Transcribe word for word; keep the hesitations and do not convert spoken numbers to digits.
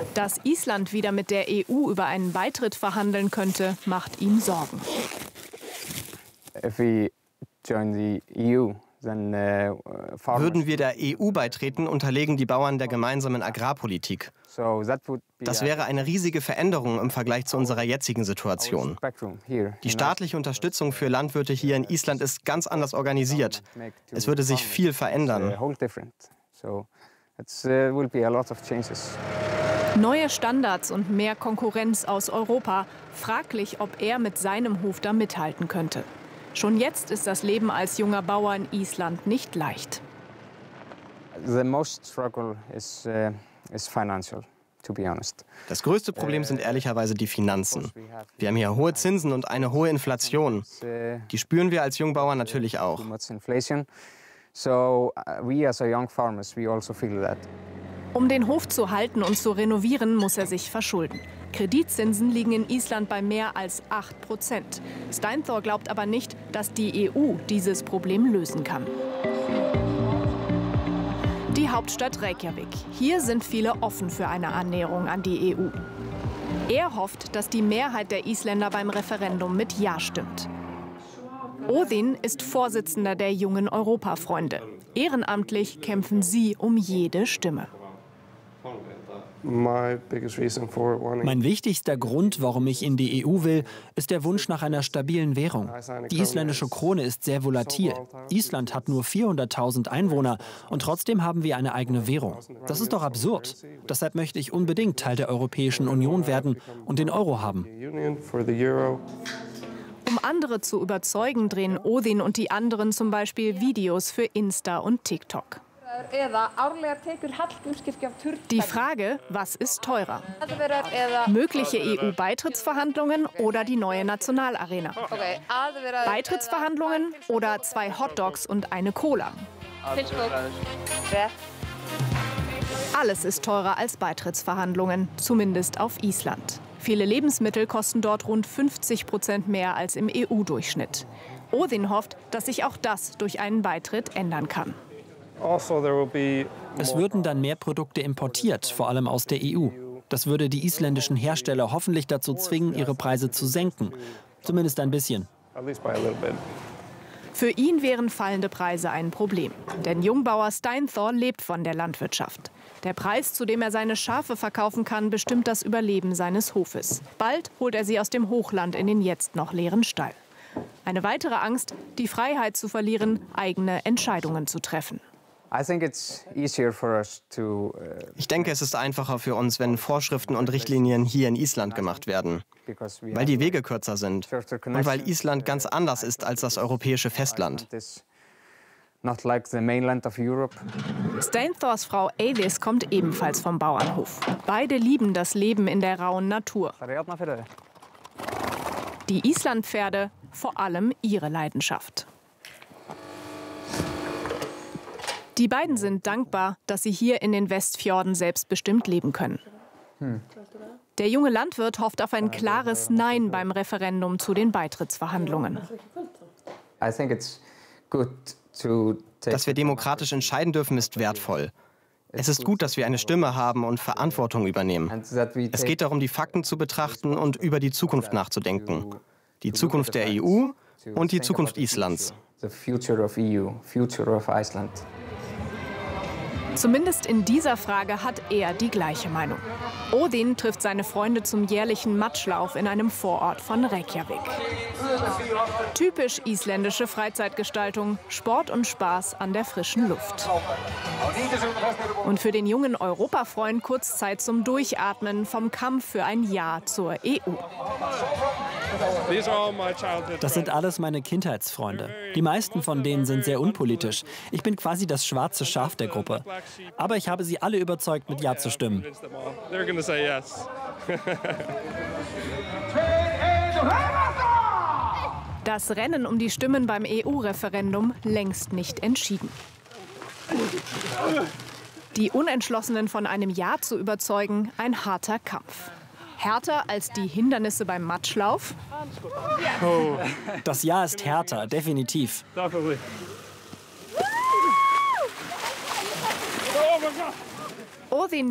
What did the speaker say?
Dass Island wieder mit der E U über einen Beitritt verhandeln könnte, macht ihm Sorgen. If we join the E U, then, uh, Würden wir der E U beitreten, unterlegen die Bauern der gemeinsamen Agrarpolitik. Das wäre eine riesige Veränderung im Vergleich zu unserer jetzigen Situation. Die staatliche Unterstützung für Landwirte hier in Island ist ganz anders organisiert. Es würde sich viel verändern. Neue Standards und mehr Konkurrenz aus Europa. Fraglich, ob er mit seinem Hof da mithalten könnte. Schon jetzt ist das Leben als junger Bauer in Island nicht leicht. The most struggle is, uh, is financial, to be honest. Das größte Problem sind ehrlicherweise die Finanzen. Wir haben hier hohe Zinsen und eine hohe Inflation. Die spüren wir als Jungbauern natürlich auch. So we as a young farmers, we also feel that. Um den Hof zu halten und zu renovieren, muss er sich verschulden. Kreditzinsen liegen in Island bei mehr als acht Prozent. Steinthor glaubt aber nicht, dass die E U dieses Problem lösen kann. Die Hauptstadt Reykjavik. Hier sind viele offen für eine Annäherung an die E U. Er hofft, dass die Mehrheit der Isländer beim Referendum mit Ja stimmt. Odin ist Vorsitzender der Jungen Europafreunde. Ehrenamtlich kämpfen sie um jede Stimme. Mein wichtigster Grund, warum ich in die E U will, ist der Wunsch nach einer stabilen Währung. Die isländische Krone ist sehr volatil. Island hat nur vierhunderttausend Einwohner und trotzdem haben wir eine eigene Währung. Das ist doch absurd. Deshalb möchte ich unbedingt Teil der Europäischen Union werden und den Euro haben. Um andere zu überzeugen, drehen Odin und die anderen zum Beispiel Videos für Insta und TikTok. Die Frage, was ist teurer? Mögliche E U-Beitrittsverhandlungen oder die neue Nationalarena? Beitrittsverhandlungen oder zwei Hotdogs und eine Cola? Alles ist teurer als Beitrittsverhandlungen, zumindest auf Island. Viele Lebensmittel kosten dort rund fünfzig Prozent mehr als im E U-Durchschnitt. Odin hofft, dass sich auch das durch einen Beitritt ändern kann. Es würden dann mehr Produkte importiert, vor allem aus der E U. Das würde die isländischen Hersteller hoffentlich dazu zwingen, ihre Preise zu senken. Zumindest ein bisschen. Für ihn wären fallende Preise ein Problem. Denn Jungbauer Steinthor lebt von der Landwirtschaft. Der Preis, zu dem er seine Schafe verkaufen kann, bestimmt das Überleben seines Hofes. Bald holt er sie aus dem Hochland in den jetzt noch leeren Stall. Eine weitere Angst, die Freiheit zu verlieren, eigene Entscheidungen zu treffen. Ich denke, es ist einfacher für uns, wenn Vorschriften und Richtlinien hier in Island gemacht werden, weil die Wege kürzer sind und weil Island ganz anders ist als das europäische Festland. Steinthors Frau Eidis kommt ebenfalls vom Bauernhof. Beide lieben das Leben in der rauen Natur. Die Islandpferde, vor allem ihre Leidenschaft. Die beiden sind dankbar, dass sie hier in den Westfjorden selbstbestimmt leben können. Der junge Landwirt hofft auf ein klares Nein beim Referendum zu den Beitrittsverhandlungen. Dass wir demokratisch entscheiden dürfen, ist wertvoll. Es ist gut, dass wir eine Stimme haben und Verantwortung übernehmen. Es geht darum, die Fakten zu betrachten und über die Zukunft nachzudenken. Die Zukunft der E U und die Zukunft Islands. Zumindest in dieser Frage hat er die gleiche Meinung. Odin trifft seine Freunde zum jährlichen Matschlauf in einem Vorort von Reykjavik. Typisch isländische Freizeitgestaltung, Sport und Spaß an der frischen Luft. Und für den jungen Europafreund kurz Zeit zum Durchatmen vom Kampf für ein Ja zur E U. Das sind alles meine Kindheitsfreunde. Die meisten von denen sind sehr unpolitisch. Ich bin quasi das schwarze Schaf der Gruppe. Aber ich habe sie alle überzeugt, mit Ja zu stimmen. Das Rennen um die Stimmen beim E U-Referendum längst nicht entschieden. Die Unentschlossenen von einem Ja zu überzeugen, ein harter Kampf. Härter als die Hindernisse beim Matschlauf? Das Ja ist härter, definitiv. Odin